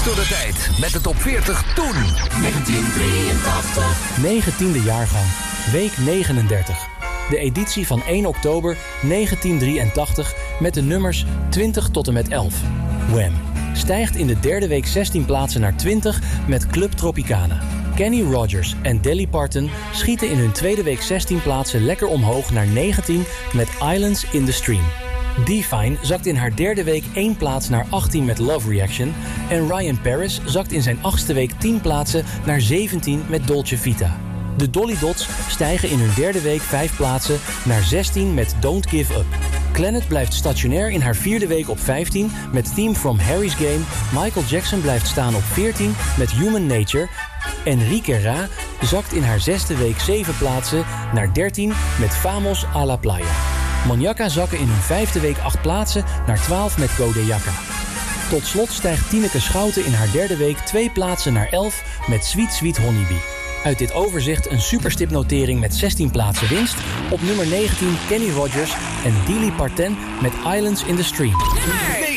door de tijd met de top 40 toen. 1983. 19e jaargang, week 39. De editie van 1 oktober 1983 met de nummers 20 tot en met 11. Wham! Stijgt in de derde week 16 plaatsen naar 20 met Club Tropicana. Kenny Rogers en Dolly Parton schieten in hun tweede week 16 plaatsen lekker omhoog naar 19 met Islands in the Stream. Define zakt in haar derde week 1 plaats naar 18 met Love Reaction. En Ryan Paris zakt in zijn 8e week 10 plaatsen naar 17 met Dolce Vita. De Dolly Dots stijgen in hun derde week 5 plaatsen naar 16 met Don't Give Up. Planet blijft stationair in haar vierde week op 15 met Theme from Harry's Game. Michael Jackson blijft staan op 14 met Human Nature. En Rique Ra zakt in haar 6e week 7 plaatsen naar 13 met Vamos a la Playa. Maniaca zakken in hun 5e week 8 plaatsen naar 12 met Go de Jacka. Tot slot stijgt Tineke Schouten in haar derde week 2 plaatsen naar 11 met Sweet Sweet Honeybee. Uit dit overzicht een superstipnotering met 16 plaatsen winst. Op nummer 19 Kenny Rogers en Dolly Parton met Islands in the Stream. Nummer